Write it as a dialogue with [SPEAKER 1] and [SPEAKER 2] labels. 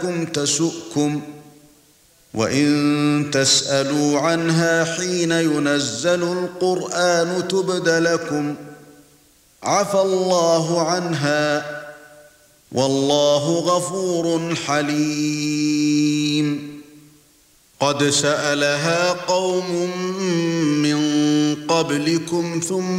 [SPEAKER 1] تسؤكم وإن تسألوا عنها حين ينزل القرآن تبد لكم عفى الله عنها والله غفور حليم قد سألها قوم من قبلكم ثم